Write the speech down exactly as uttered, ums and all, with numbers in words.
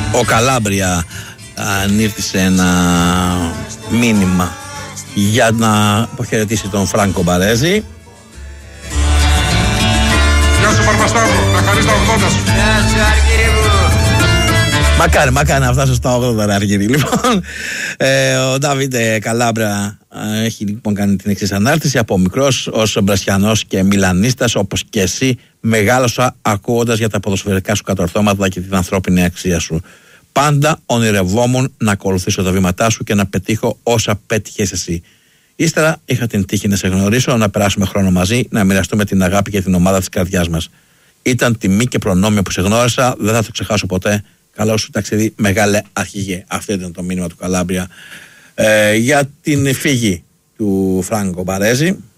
Ο Καλάμπρια ανήρθησε ένα μήνυμα για να αποχαιρετήσει τον Φράνκο Μπαρέζη. Γεια σου Παρπαστάβρο, να χαρείς τα ογδόντα σου. Γεια σου Αργύρι μου. Μακάρι, μακάρι να φτάσω στα ογδόντα ρε Αργύρι. Λοιπόν, ε, ο Ντάβιντ Καλάμπρια ε, έχει λοιπόν κάνει την εξής ανάρτηση. Από μικρός ως Μπρασιανός και Μιλανίστας, όπως και εσύ, μεγάλωσα ακούγοντας για τα ποδοσφαιρικά σου κατορθώματα και την ανθρώπινη αξία σου. Πάντα ονειρευόμουν να ακολουθήσω τα βήματά σου και να πετύχω όσα πέτυχες εσύ. Ύστερα είχα την τύχη να σε γνωρίσω, να περάσουμε χρόνο μαζί, να μοιραστούμε την αγάπη και την ομάδα της καρδιάς μας. Ήταν τιμή και προνόμιο που σε γνώρισα, δεν θα το ξεχάσω ποτέ. Καλό σου ταξίδι, μεγάλε αρχηγέ. Αυτό ήταν το μήνυμα του Καλάμπρια ε, για την φύγη του Φράνκο Μπαρέζη.